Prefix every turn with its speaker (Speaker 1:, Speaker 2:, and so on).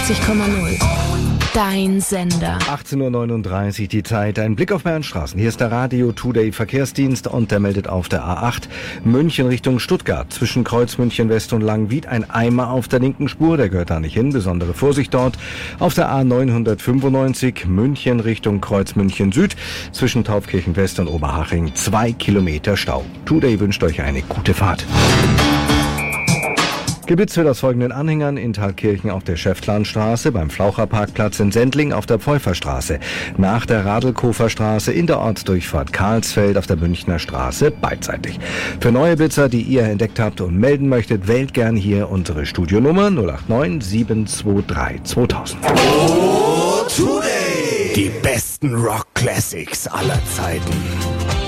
Speaker 1: 88,0. Dein Sender.
Speaker 2: 18.39 Uhr die Zeit. Ein Blick auf Bayern Straßen. Hier ist der Radio Today Verkehrsdienst und der meldet auf der A8 München Richtung Stuttgart. Zwischen Kreuz München West und Langwied ein Eimer auf der linken Spur. Der gehört da nicht hin. Besondere Vorsicht dort. Auf der A995 München Richtung Kreuz München Süd. Zwischen Taufkirchen West und Oberhaching 2 Kilometer Stau. Today wünscht euch eine gute Fahrt. Geblitzt wird aus folgenden Anhängern: in Thalkirchen auf der Schäftlarnstraße, beim Flaucherparkplatz in Sendling auf der Pfeuferstraße, nach der Radlkoferstraße, in der Ortsdurchfahrt Karlsfeld auf der Münchner Straße beidseitig. Für neue Blitzer, die ihr entdeckt habt und melden möchtet, wählt gern hier unsere Studionummer 089 723 2000.
Speaker 3: Oh, Today! Die besten Rock-Classics aller Zeiten.